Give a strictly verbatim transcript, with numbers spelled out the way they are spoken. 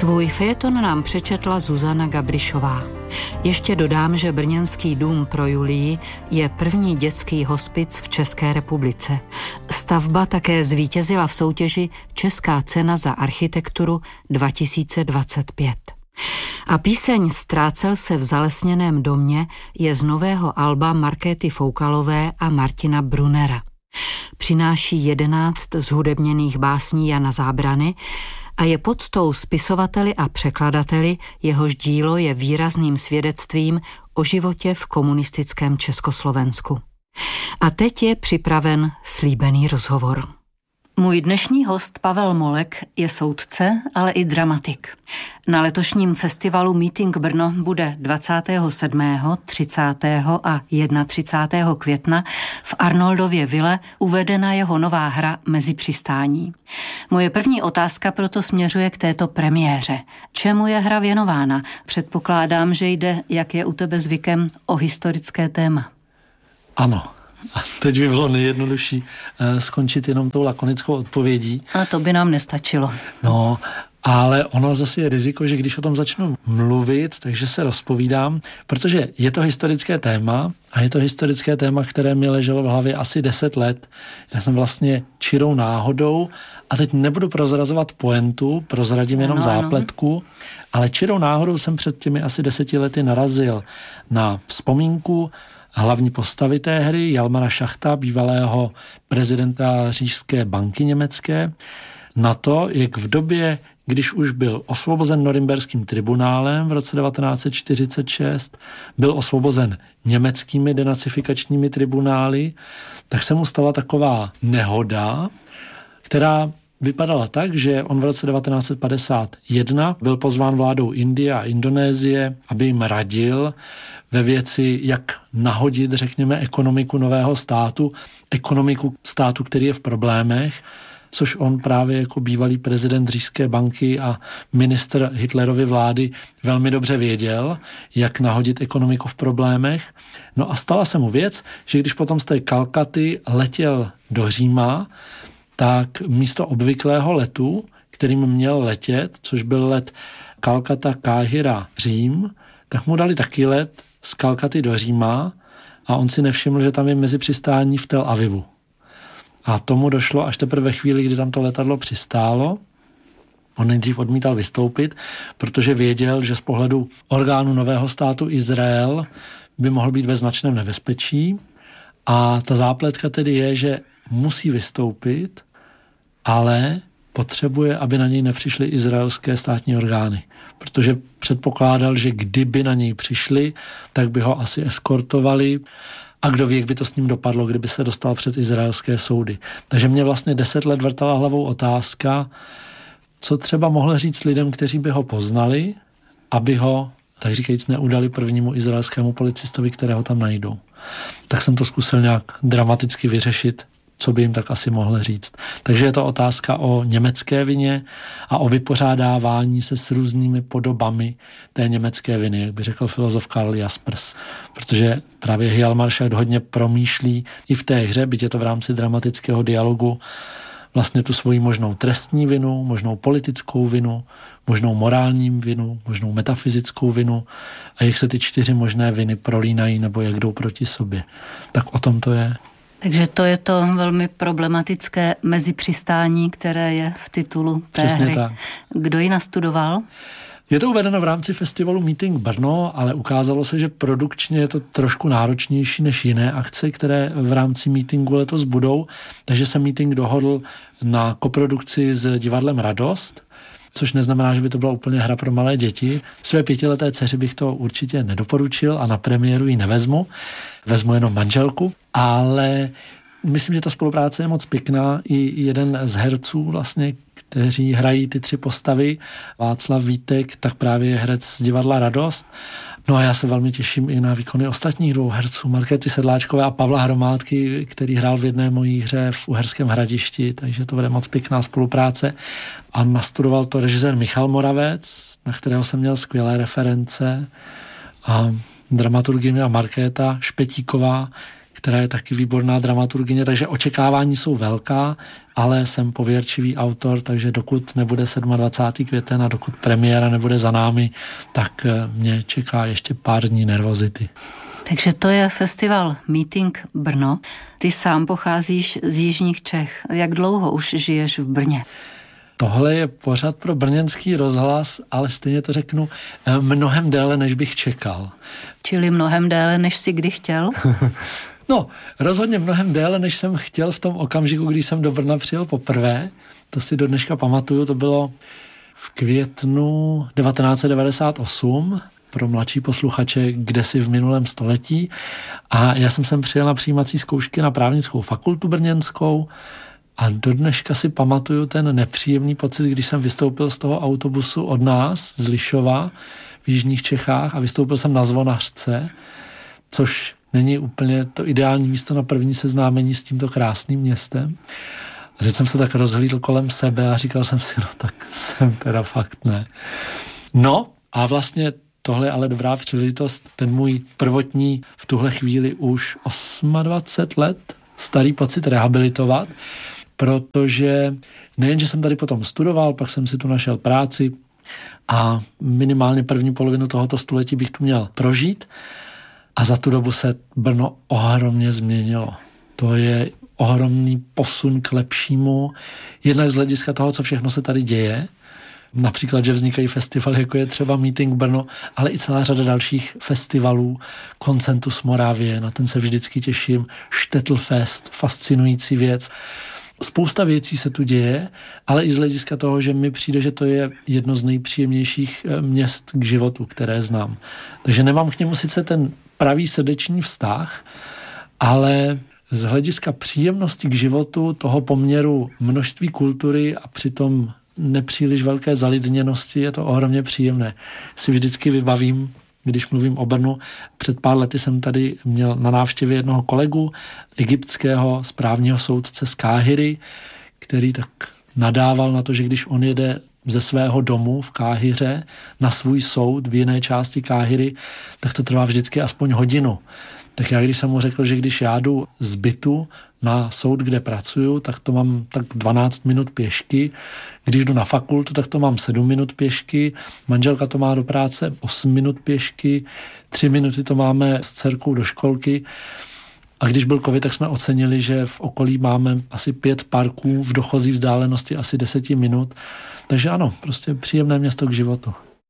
Svůj fejeton nám přečetla Zuzana Gabrišová. Ještě dodám, že Brněnský dům pro Julii je první dětský hospic v České republice. Stavba také zvítězila v soutěži Česká cena za architekturu dva tisíce dvacet pět. A píseň Ztrácel se v zalesněném domě je z nového alba Markéty Foukalové a Martina Brunera. Přináší jedenáct zhudebněných básní Jana Zábrany a je poctou spisovateli a překladateli, jehož dílo je výrazným svědectvím o životě v komunistickém Československu. A teď je připraven slíbený rozhovor. Můj dnešní host Pavel Molek je soudce, ale i dramatik. Na letošním festivalu Meeting Brno bude dvacátého sedmého, třicátého a třicátého prvního května v Arnoldově vile uvedena jeho nová hra Mezipřistání. Moje první otázka proto směřuje k této premiéře. Čemu je hra věnována? Předpokládám, že jde, jak je u tebe zvykem, o historické téma. Ano. A teď by bylo nejjednodušší uh, skončit jenom tou lakonickou odpovědí. A to by nám nestačilo. No, ale ono zase je riziko, že když o tom začnu mluvit, takže se rozpovídám, protože je to historické téma a je to historické téma, které mi leželo v hlavě asi deset let. Já jsem vlastně čirou náhodou, a teď nebudu prozrazovat pointu, prozradím jenom ano, zápletku, ano. ale čirou náhodou jsem před těmi asi deseti lety narazil na vzpomínku hlavní postavy té hry, Jalmara Schachta, bývalého prezidenta Říšské banky německé, na to, jak v době, když už byl osvobozen Norimberským tribunálem v roce devatenáct set čtyřicet šest, byl osvobozen německými denacifikačními tribunály, tak se mu stala taková nehoda, která vypadala tak, že on v roce devatenáct set padesát jedna byl pozván vládou Indie a Indonésie, aby jim radil ve věci, jak nahodit, řekněme, ekonomiku nového státu, ekonomiku státu, který je v problémech, což on právě jako bývalý prezident Říšské banky a ministr Hitlerovy vlády velmi dobře věděl, jak nahodit ekonomiku v problémech. No a stala se mu věc, že když potom z té Kalkaty letěl do Říma, tak místo obvyklého letu, kterým měl letět, což byl let Kalkata, Káhira, Řím, tak mu dali taky let z Kalkaty do Říma a on si nevšiml, že tam je mezipřistání v Tel Avivu. A tomu došlo až teprve ve chvíli, kdy tam to letadlo přistálo. On nejdřív odmítal vystoupit, protože věděl, že z pohledu orgánu nového státu Izrael by mohl být ve značném nebezpečí. A ta zápletka tedy je, že musí vystoupit, ale potřebuje, aby na něj nepřišly izraelské státní orgány. Protože předpokládal, že kdyby na něj přišli, tak by ho asi eskortovali a kdo ví, jak by to s ním dopadlo, kdyby se dostal před izraelské soudy. Takže mě vlastně deset let vrtala hlavou otázka, co třeba mohl říct lidem, kteří by ho poznali, aby ho, tak říkajíc, neudali prvnímu izraelskému policistovi, kterého tam najdou. Tak jsem to zkusil nějak dramaticky vyřešit, co by jim tak asi mohl říct. Takže je to otázka o německé vině a o vypořádávání se s různými podobami té německé viny, jak by řekl filozof Karl Jaspers. Protože právě Hjalmar Schacht hodně promýšlí i v té hře, byť je to v rámci dramatického dialogu, vlastně tu svoji možnou trestní vinu, možnou politickou vinu, možnou morální vinu, možnou metafyzickou vinu a jak se ty čtyři možné viny prolínají nebo jak jdou proti sobě. Tak o tom to je. Takže to je to velmi problematické mezipřistání, které je v titulu té Přesně hry. Tak. Kdo ji nastudoval? Je to uvedeno v rámci festivalu Meeting Brno, ale ukázalo se, že produkčně je to trošku náročnější než jiné akce, které v rámci meetingu letos budou. Takže se meeting dohodl na koprodukci s divadlem Radost, což neznamená, že by to byla úplně hra pro malé děti. Své pětileté dceři bych to určitě nedoporučil a na premiéru ji nevezmu. Vezmu jenom manželku, ale myslím, že ta spolupráce je moc pěkná. I jeden z herců vlastně, kteří hrají ty tři postavy, Václav Vítek, tak právě je herec z divadla Radost. No a já se velmi těším i na výkony ostatních dvou herců, Markéty Sedláčkové a Pavla Hromádky, který hrál v jedné mojí hře v Uherském Hradišti, takže to bude moc pěkná spolupráce. A nastudoval to režisér Michal Moravec, na kterého jsem měl skvělé reference, a dramaturgyně Markéta Špetíková, která je taky výborná dramaturgyně, takže očekávání jsou velká, ale jsem pověrčivý autor, takže dokud nebude dvacátého sedmého květen a dokud premiéra nebude za námi, tak mě čeká ještě pár dní nervozity. Takže to je festival Meeting Brno. Ty sám pocházíš z jižních Čech. Jak dlouho už žiješ v Brně? Tohle je pořad pro brněnský rozhlas, ale stejně to řeknu mnohem déle, než bych čekal. Čili mnohem déle, než jsi kdy chtěl? No, rozhodně mnohem déle, než jsem chtěl v tom okamžiku, když jsem do Brna přijel poprvé. To si do dneška pamatuju, to bylo v květnu devatenáct set devadesát osm, pro mladší posluchače, kdesi v minulém století. A já jsem sem přijel na přijímací zkoušky na právnickou fakultu brněnskou a do dneška si pamatuju ten nepříjemný pocit, když jsem vystoupil z toho autobusu od nás, z Lišova v jižních Čechách a vystoupil jsem na Zvonařce, což není úplně to ideální místo na první seznámení s tímto krásným městem. A teď jsem se tak rozhlídl kolem sebe a říkal jsem si, no tak jsem teda fakt ne. No a vlastně tohle je ale dobrá příležitost, ten můj prvotní v tuhle chvíli už dvacet osm let starý pocit rehabilitovat, protože nejen, že jsem tady potom studoval, pak jsem si tu našel práci a minimálně první polovinu tohoto století bych tu měl prožít a za tu dobu se Brno ohromně změnilo. To je ohromný posun k lepšímu, jednak z hlediska toho, co všechno se tady děje, například, že vznikají festivaly, jako je třeba Meeting Brno, ale i celá řada dalších festivalů, Koncentus Moravie, na ten se vždycky těším, Štetlfest, fascinující věc. Spousta věcí se tu děje, ale i z hlediska toho, že mi přijde, že to je jedno z nejpříjemnějších měst k životu, které znám. Takže nemám k němu sice ten pravý srdeční vztah, ale z hlediska příjemnosti k životu, toho poměru množství kultury a přitom nepříliš velké zalidněnosti, je to ohromně příjemné. Si vždycky vybavím, když mluvím o Brnu, před pár lety jsem tady měl na návštěvě jednoho kolegu, egyptského správního soudce z Káhiry, který tak nadával na to, že když on jede ze svého domu v Káhiře na svůj soud v jiné části Káhiry, tak to trvá vždycky aspoň hodinu. Tak já, když jsem mu řekl, že když já jdu z bytu na soud, kde pracuju, tak to mám tak dvanáct minut pěšky. Když jdu na fakultu, tak to mám sedm minut pěšky. Manželka to má do práce osm minut pěšky. tři minuty to máme s dcerkou do školky. A když byl covid, tak jsme ocenili, že v okolí máme asi pět parků v dochozí vzdálenosti asi deset minut. Takže ano, prostě příjemné město k životu.